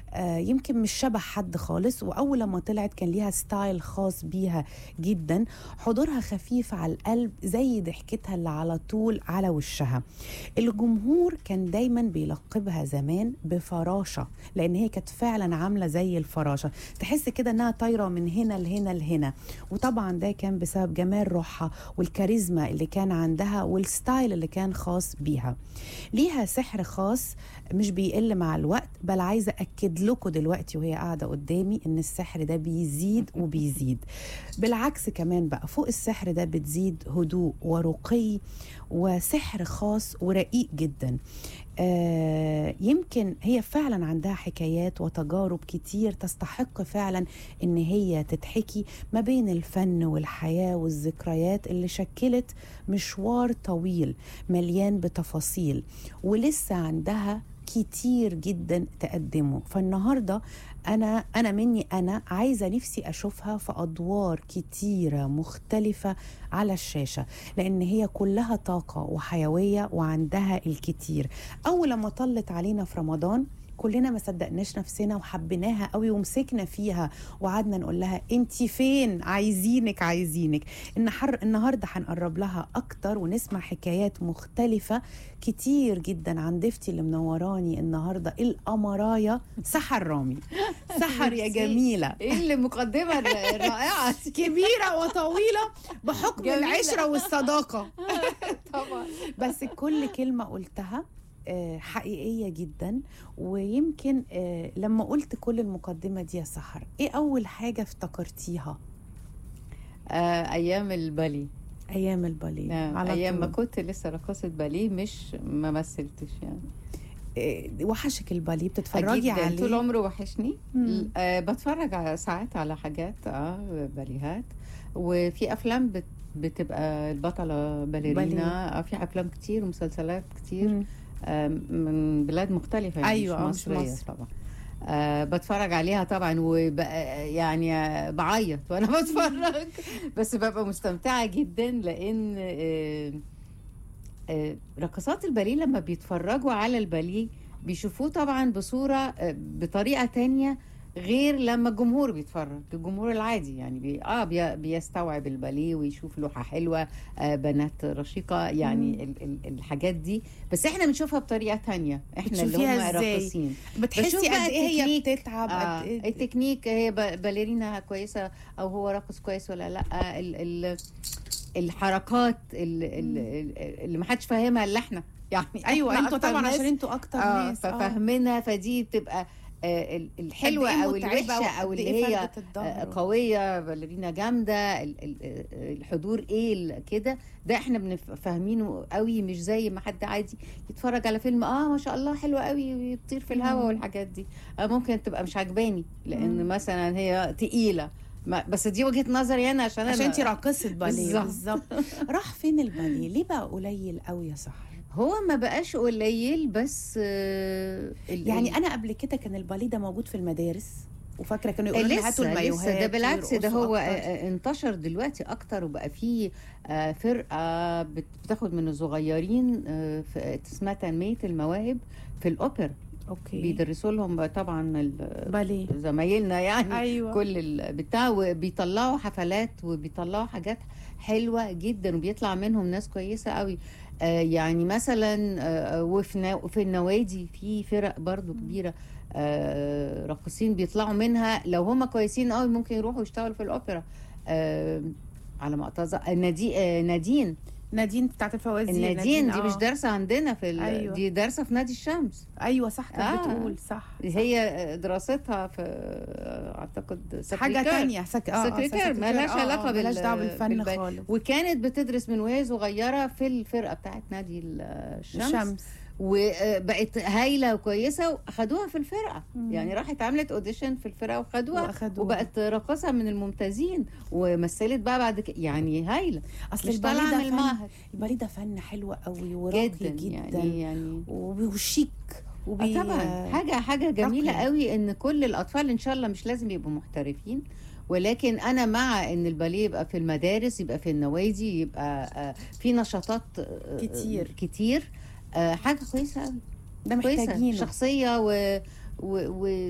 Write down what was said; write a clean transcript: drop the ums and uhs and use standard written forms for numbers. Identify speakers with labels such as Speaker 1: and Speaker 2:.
Speaker 1: يمكن مش شبه حد خالص، وأول لما طلعت كان ليها ستايل خاص بيها جدا، حضورها خفيف على القلب زي ضحكتها اللي على طول على وشها. الجمهور كان دايما بيلقبها زمان بفراشة، لأن هي كانت فعلا عاملة زي الفراشة، تحس كده أنها طايرة من هنا لهنا لهنا. وطبعا ده كان بسبب جمال روحها والكاريزما اللي كان عندها والستايل اللي كان خاص بيها. ليها سحر خاص مش بيقل مع الوقت، بل عايزة أكد لكم دلوقتي وهي قاعدة قدامي إن السحر ده بيزيد وبيزيد. بالعكس كمان بقى، فوق السحر ده بتزيد هدوء ورقي وسحر خاص ورقيق جدا. يمكن هي فعلا عندها حكايات وتجارب كتير تستحق فعلا ان هي تتحكي، ما بين الفن والحياة والذكريات اللي شكلت مشوار طويل مليان بتفاصيل، ولسه عندها كتير جدا تقدمه. فالنهاردة أنا عايزة نفسي أشوفها في أدوار كتيرة مختلفة على الشاشة، لأن هي كلها طاقة وحيوية وعندها الكتير. أول لما طلت علينا في رمضان كلنا ما صدقناش نفسنا وحبيناها قوي ومسكنا فيها وقعدنا نقول لها انتي فين، عايزينك. النهارده هنقرب لها اكتر ونسمع حكايات مختلفه كتير جدا عن ضيفتي اللي منوراني النهارده القمرايه سحر رامي. سحر يا جميله،
Speaker 2: ايه المقدمه الرائعه
Speaker 1: كبيره وطويله بحكم
Speaker 2: جميلة.
Speaker 1: العشره والصداقه.
Speaker 2: طبعا.
Speaker 1: بس كل كلمه قلتها حقيقية جدا. ويمكن لما قلت كل المقدمة دي يا سحر، ايه اول حاجة افتكرتيها؟
Speaker 2: ايام الباليه.
Speaker 1: ايام الباليه على
Speaker 2: ايام
Speaker 1: طول.
Speaker 2: ما كنت لسه رقصة باليه، مش ما مثلتش يعني.
Speaker 1: وحشك الباليه؟ بتتفرجي عليه؟
Speaker 2: طول عمره وحشني. بتفرج ساعات على حاجات باليهات، وفي افلام بتبقى البطلة باليرينا. في افلام كتير ومسلسلات كتير من بلاد مختلفة، يعني
Speaker 1: أيوة
Speaker 2: مش مصرية طبعا. بتفرج عليها طبعا، يعني بعيط وانا بتفرج بس ببقى مستمتعة جدا، لان رقصات الباليه لما بيتفرجوا على الباليه بيشوفوه طبعا بصورة بطريقة تانية غير لما الجمهور بيتفرج. الجمهور العادي يعني بيستوعب الباليه ويشوف لوحة حلوة، بنات رشيقة، يعني الحاجات دي. بس احنا بنشوفها بطريقة تانية، احنا اللي هم راقصين.
Speaker 1: بتحسي قد ايه هي بتتعب؟
Speaker 2: قد ايه التكنيك، هي باليرينا كويسة او هو راقص كويس ولا لا، الحركات اللي ما حدش فاهمها الا احنا يعني.
Speaker 1: ايوه انتوا طبعا عشان انتوا اكتر ناس
Speaker 2: ففاهمينها، فدي بتبقى الحلوة او الوحشة او اللي هي قوية، باليرينا جامدة، الحضور ايه كده. ده احنا فاهمينه قوي، مش زي ما حد عادي يتفرج على فيلم ما شاء الله حلوة قوي ويطير في الهواء والحاجات دي. ممكن تبقى مش عجباني لان مثلا هي تقيلة، بس دي وجهة نظري انا عشان
Speaker 1: انتي راقصة باليه. بالظبط. راح فين الباليه؟ ليه بقى قليل قوي يا سحر؟
Speaker 2: هو ما بقاش قليل، بس
Speaker 1: يعني انا قبل كده كان الباليه ده موجود في المدارس، وفاكره كانوا يقولوا لنا هاتوا المايوهات.
Speaker 2: ده بالعكس، ده هو انتشر دلوقتي اكتر، وبقى فيه فرقه بتاخد من الصغيرين اسمها تنميه المواهب في الاوبرا.
Speaker 1: اوكي.
Speaker 2: بيدرسوا لهم طبعا
Speaker 1: الباليه
Speaker 2: زمايلنا يعني.
Speaker 1: أيوة.
Speaker 2: كل البتاع، وبيطلعوا حفلات وبيطلعوا حاجات حلوه جدا، وبيطلع منهم ناس كويسه قوي. يعني مثلا وفي النوادي في فرق برضو كبيره، راقصين بيطلعوا منها لو هم كويسين قوي ممكن يروحوا يشتغلوا في الاوبرا. على ما اتذكر نادين بتاعت الفوازير. نادين دي مش دارسه عندنا في
Speaker 1: أيوة.
Speaker 2: دي دارسه في نادي الشمس.
Speaker 1: ايوه صح، كانت بتقول صح.
Speaker 2: هي دراستها في اعتقد
Speaker 1: حاجه ثانيه،
Speaker 2: سكرتير مالهاش علاقه
Speaker 1: بالفن خالص.
Speaker 2: وكانت بتدرس من وهي صغيره في الفرقه بتاعت نادي الشمس. وبقت هايله وكويسه واخدوها في الفرقه. يعني راحت عملت اوديشن في الفرقه وخدوها وبقت راقصه من الممتازين، ومثلت بقى بعد يعني هايله.
Speaker 1: اصل الباليه ده فن حلو قوي وراقي جدا يعني وشيك
Speaker 2: طبعا حاجه جميله قوي، ان كل الاطفال ان شاء الله مش لازم يبقوا محترفين، ولكن انا مع ان الباليه يبقى في المدارس، يبقى في النوادي، يبقى في نشاطات كتير. حاجه كويسه قوي،
Speaker 1: ده محتاجينه.
Speaker 2: شخصيه و